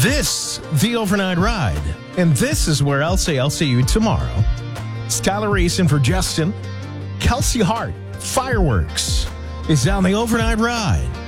This, the overnight ride. And this is where I'll see you tomorrow. Skylar racing for Justin. Kelsey Hart, Fireworks, is on the overnight ride.